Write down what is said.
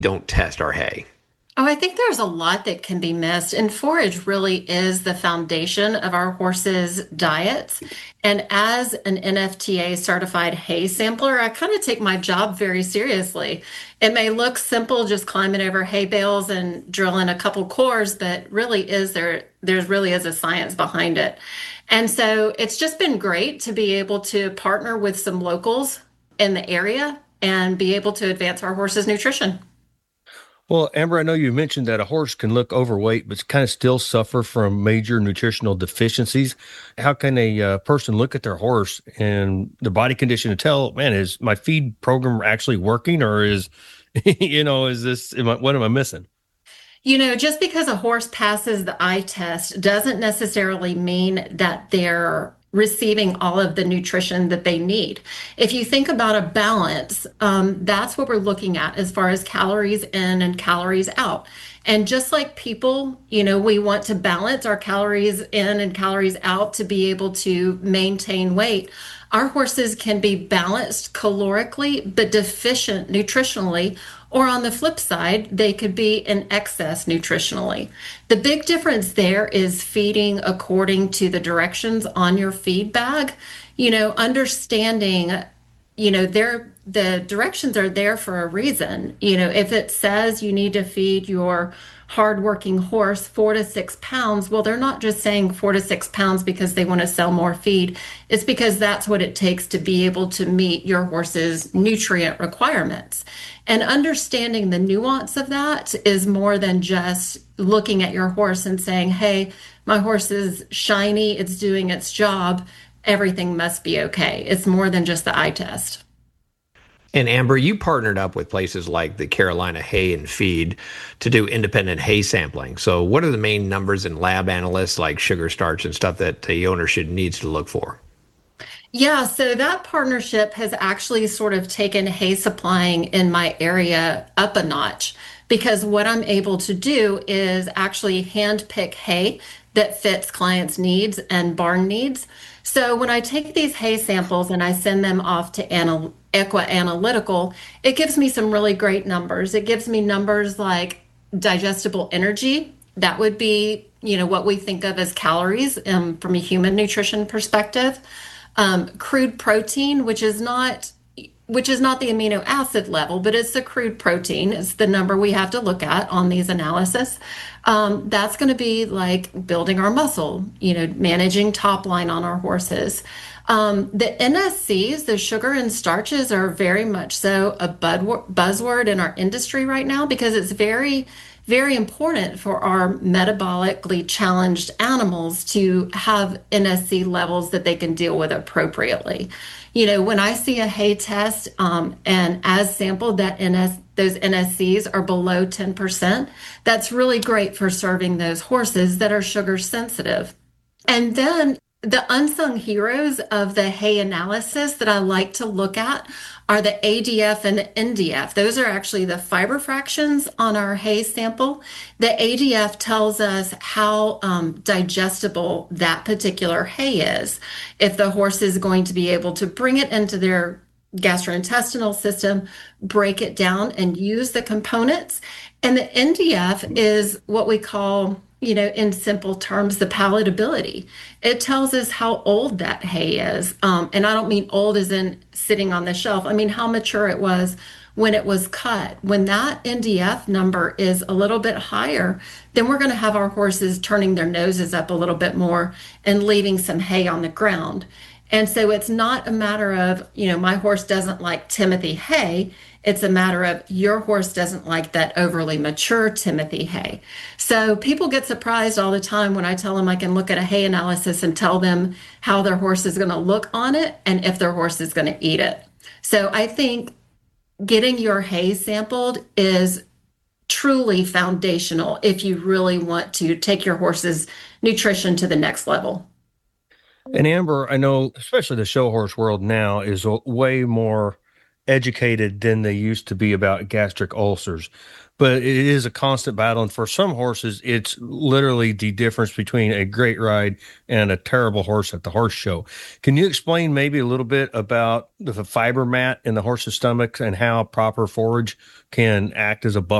don't test our hay? Oh, I think there's a lot that can be missed, and forage really is the foundation of our horses' diets. And as an NFTA certified hay sampler, I kind of take my job very seriously. It may look simple, just climbing over hay bales and drilling a couple cores, but really is there really is a science behind it. And so it's just been great to be able to partner with some locals in the area and be able to advance our horses' nutrition. Well, Amber, I know you mentioned that a horse can look overweight, but kind of still suffer from major nutritional deficiencies. How can a person look at their horse and the body condition to tell, man, is my feed program actually working, or is, is this, what am I missing? Just because a horse passes the eye test doesn't necessarily mean that they're receiving all of the nutrition that they need. If you think about a balance, that's what we're looking at as far as calories in and calories out. And just like people, we want to balance our calories in and calories out to be able to maintain weight. Our horses can be balanced calorically, but deficient nutritionally, or on the flip side, they could be in excess nutritionally. The big difference there is feeding according to the directions on your feed bag. Understanding, the directions are there for a reason. If it says you need to feed your hardworking horse 4 to 6 pounds, well, they're not just saying 4 to 6 pounds because they want to sell more feed. It's because that's what it takes to be able to meet your horse's nutrient requirements. And understanding the nuance of that is more than just looking at your horse and saying, hey, my horse is shiny, it's doing its job, everything must be okay. It's more than just the eye test. And Amber, you partnered up with places like the Carolina Hay and Feed to do independent hay sampling. So what are the main numbers and lab analysts like sugar, starch, and stuff that the owner should needs to look for? Yeah, so that partnership has actually sort of taken hay supplying in my area up a notch because what I'm able to do is actually hand pick hay that fits clients' needs and barn needs. So when I take these hay samples and I send them off to Equa Analytical, it gives me some really great numbers. It gives me numbers like digestible energy. That would be, what we think of as calories from a human nutrition perspective. Crude protein, which is not the amino acid level, but it's the crude protein. It's the number we have to look at on these analysis. That's going to be like building our muscle, managing top line on our horses. The NSCs, the sugar and starches, are very much so a buzzword in our industry right now because it's very, very important for our metabolically challenged animals to have NSC levels that they can deal with appropriately. When I see a hay test and as sampled that those NSCs are below 10%, that's really great for serving those horses that are sugar sensitive. And then the unsung heroes of the hay analysis that I like to look at are the ADF and the NDF. Those are actually the fiber fractions on our hay sample. The ADF tells us how digestible that particular hay is. If the horse is going to be able to bring it into their gastrointestinal system, break it down, and use the components. And the NDF is what we call, in simple terms, the palatability. It tells us how old that hay is. And I don't mean old as in sitting on the shelf. I mean how mature it was when it was cut. When that NDF number is a little bit higher, then we're going to have our horses turning their noses up a little bit more and leaving some hay on the ground. And so it's not a matter of, my horse doesn't like Timothy hay. It's a matter of your horse doesn't like that overly mature Timothy hay. So people get surprised all the time when I tell them I can look at a hay analysis and tell them how their horse is going to look on it and if their horse is going to eat it. So I think getting your hay sampled is truly foundational if you really want to take your horse's nutrition to the next level. And Amber, I know, especially the show horse world now is way more educated than they used to be about gastric ulcers. But it is a constant battle. And for some horses, it's literally the difference between a great ride and a terrible horse at the horse show. Can you explain maybe a little bit about the fiber mat in the horse's stomach and how proper forage can act as a buffer